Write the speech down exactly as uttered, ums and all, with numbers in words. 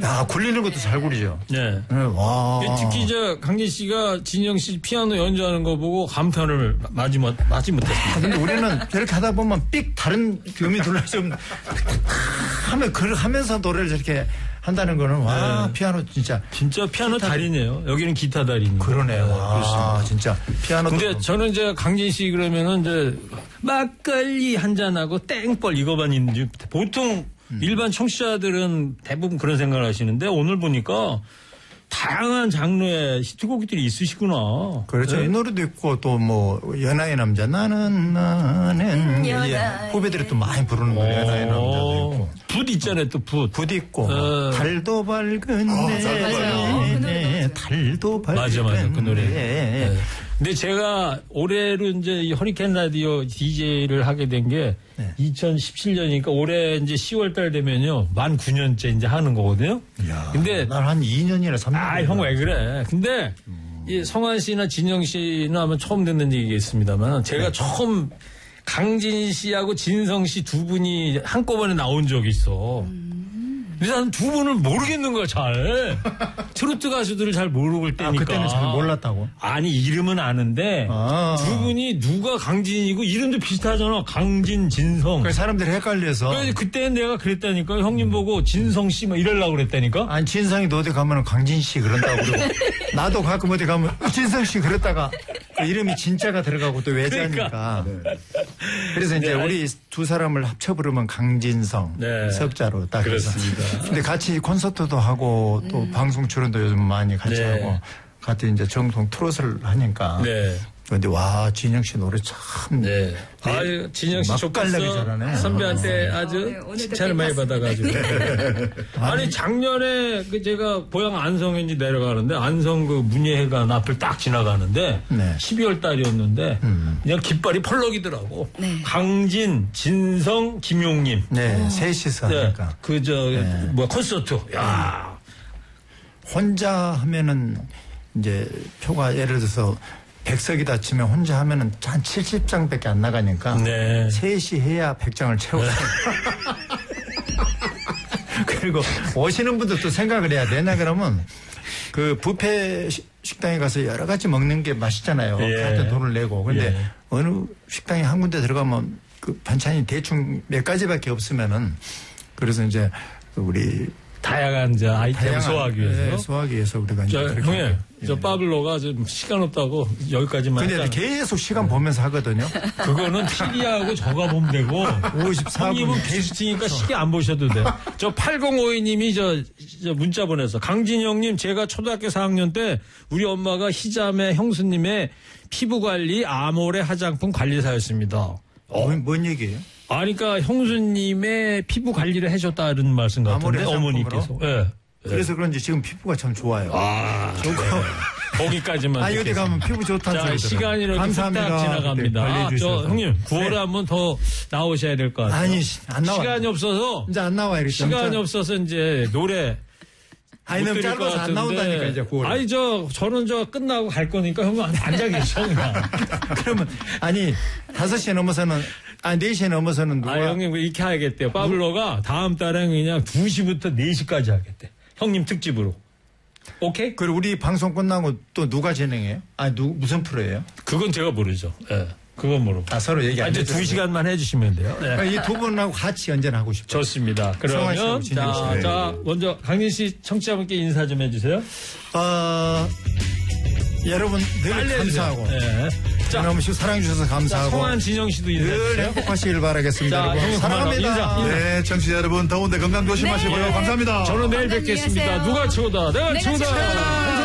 야, 굴리는 것도 잘 굴리죠. 네. 네. 와. 특히 저 강진 씨가 진영 씨 피아노 연주하는 거 보고 감탄을 마지 못 마지 못했습니다. 아, 근데 우리는 저렇게 하다 보면 삑 다른 음이 들려 좀 하면 그 하면서 노래를 저렇게 한다는 거는 와 네. 피아노 진짜 진짜 피아노 기타... 달인이에요. 여기는 기타 달인. 그러네요. 네, 와 진짜 피아노. 근데 저는 이제 강진 씨 그러면은 이제 막걸리 한 잔하고 땡벌 이거만 있는지 보통 음. 일반 청취자들은 대부분 그런 생각을 하시는데 오늘 보니까 다양한 장르의 히트곡들이 있으시구나. 그렇죠. 네. 이 노래도 있고 또 뭐 연하의 남자 나는 나는 연하의 후배들이 또 많이 부르는 거예요. 연하의 남자도 있고 붓 있잖아요. 또 붓. 붓 있고 어. 달도 밝은데 어, 네, 달도 밝은데 맞아 맞아 그 노래. 네. 근데 제가 올해로 이제 이 허리케인 라디오 디제이를 하게 된 게 네. 이천십칠 년이니까 올해 이제 시월 달 되면요. 만 구 년째 이제 하는 거거든요. 이야, 근데 난 한 이 년이나 삼 년. 아, 형 왜 그래? 근데 음. 이 성환 씨나 진영 씨는 아마 처음 듣는 얘기겠습니다만 제가 네. 처음 강진 씨하고 진성 씨 두 분이 한꺼번에 나온 적이 있어. 음. 근데 나는 두 분을 모르겠는 거야, 잘. 트로트 가수들을 잘 모르고 때니까. 아, 그때는 잘 몰랐다고? 아니, 이름은 아는데 아. 두 분이 누가 강진이고 이름도 비슷하잖아. 강진, 진성. 그래서 사람들이 헷갈려서. 그래서 그때는 내가 그랬다니까. 형님 보고 진성 씨 뭐 이러려고 그랬다니까. 아니, 진성이 너 어디 가면 강진 씨 그런다고 그러고. 나도 가끔 어디 가면 진성 씨 그랬다가 그 이름이 진짜가 들어가고 또 외자니까. 그러니까. 네. 그래서 이제 네, 우리 두 사람을 합쳐 부르면 강진성. 네. 석자로 딱. 그렇습니다. 근데 같이 콘서트도 하고 또 음. 방송 출연도 요즘 많이 같이 네. 하고 같이 이제 정통 트롯을 하니까. 네. 근데 와 진영 씨 노래 참. 네. 아 진영 씨 맛깔나게 잘하네. 선배한테 아주 어, 네. 칭찬을 많이 받아가지고. 네. 아니 작년에 그 제가 고향 안성에 이제 내려가는데 안성 그 문예회관 앞을 딱 지나가는데 네. 십이월 달이었는데 음. 그냥 깃발이 펄럭이더라고. 네. 강진, 진성, 김용님. 네. 셋이서 하니까. 네. 그저 네. 뭐 콘서트. 야. 혼자 하면은 이제 표가 예를 들어서 백석이다 치면 혼자 하면은 한 칠십 장밖에 안 나가니까 네. 셋이 해야 백 장을 채워요. 네. 그리고 오시는 분들도 생각을 해야 되나 그러면 그 뷔페 식당에 가서 여러 가지 먹는 게 맛있잖아요. 예. 그한테 돈을 내고. 근데 예. 어느 식당에 한 군데 들어가면 그 반찬이 대충 몇 가지밖에 없으면은 그래서 이제 우리 다양한 이제 아이템 소화하기 위해서. 네, 소화하기 위해서 우리가 저, 이제. 형님, 예. 저 파블로가 좀 시간 없다고 여기까지만. 근데 계속 시간 보면서 하거든요. 그거는 티비하고 저가 보면 되고. 오십사 분. 형님은 게스트니까 시계 안 보셔도 돼. 저 팔공오이 님이 저, 저 문자 보내서. 강진영님, 제가 초등학교 사 학년 때 우리 엄마가 희자매 형수님의 피부관리 아모레 화장품 관리사였습니다. 어. 뭔, 뭔 얘기예요? 아, 그러니까 형수님의 피부 관리를 해줬다는 말씀 같은데 어머니께서. 예. 그래서 그런지 지금 피부가 참 좋아요. 아, 좋고. 거기까지만. 아, 여기 가면 피부 좋다는 소리. 자, 시간이 이렇게 딱 지나갑니다. 아, 저 형님 구월에 네. 한번 더 나오셔야 될 것 같아요. 아니, 안 나와. 시간이 없어서. 이제 안 나와요. 시간이 없어서 이제 노래. 아니, 너무 짧아서 안 나온다니까, 이제 구월에. 아니, 저, 저는 저 끝나고 갈 거니까 형님 앉아 계셔, 그냥. 그러면, 아니, 다섯 시에 넘어서는, 아니, 네 시에 넘어서는 누가. 아, 형님, 이렇게 하겠대요. 파블로가 다음 달엔 그냥 두 시부터 네 시까지 하겠대. 형님 특집으로. 오케이? 그리고 우리 방송 끝나고 또 누가 진행해요? 아니, 누, 무슨 프로예요? 그건 제가 모르죠. 예. 네. 그건 모르고. 아, 서로 얘기 안 해주세요. 이제 두 시간만 해주시면 돼요. 네. 그러니까 이 두 분하고 같이 연전하고 싶어요. 좋습니다. 그러면, 자, 자, 먼저 강진 씨 청취자분께 인사 좀 해주세요. 어, 여러분 늘 감사하고. 네. 자, 너무 사랑해주셔서 감사하고. 자, 성환 진영 씨도 인사해주세요. 늘 행복하시길 바라겠습니다. 자, 여러분. 사랑합니다. 인사, 인사. 네, 청취자 여러분 더운데 건강 조심하시고요. 네. 감사합니다. 저는 내일 뵙겠습니다. 누가 최고다? 내가 최고다.